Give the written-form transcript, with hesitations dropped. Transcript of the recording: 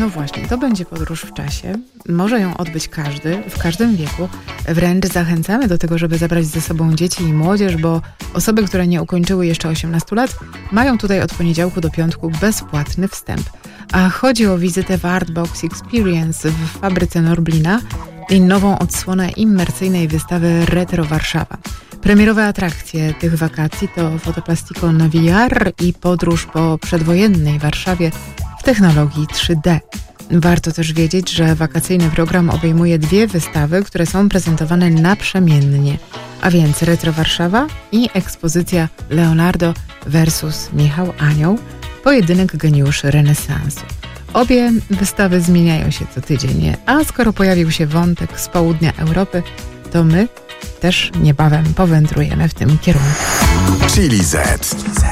No właśnie, to będzie podróż w czasie. Może ją odbyć każdy, w każdym wieku. Wręcz zachęcamy do tego, żeby zabrać ze sobą dzieci i młodzież, bo osoby, które nie ukończyły jeszcze 18 lat, mają tutaj od poniedziałku do piątku bezpłatny wstęp. A chodzi o wizytę w Artbox Experience w fabryce Norblina i nową odsłonę immersyjnej wystawy Retro Warszawa. Premierowe atrakcje tych wakacji to Fotoplastikon VR i podróż po przedwojennej Warszawie w technologii 3D. Warto też wiedzieć, że wakacyjny program obejmuje 2 wystawy, które są prezentowane naprzemiennie, a więc Retro Warszawa i ekspozycja Leonardo versus Michał Anioł, pojedynek geniuszy renesansu. Obie wystawy zmieniają się co tydzień, a skoro pojawił się wątek z południa Europy, to my też niebawem powędrujemy w tym kierunku. Chili Z.